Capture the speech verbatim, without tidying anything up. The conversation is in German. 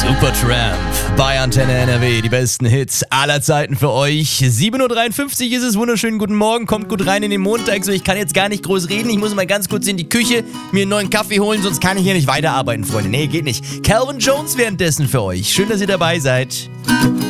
Supertramp bei Antenne N R W, die besten Hits aller Zeiten für euch. sieben Uhr dreiundfünfzig ist es, wunderschönen guten Morgen, kommt gut rein in den Montag. So, ich kann jetzt gar nicht groß reden, ich muss mal ganz kurz in die Küche mir einen neuen Kaffee holen, sonst kann ich hier nicht weiterarbeiten, Freunde. Nee, geht nicht. Calvin Jones währenddessen für euch. Schön, dass ihr dabei seid.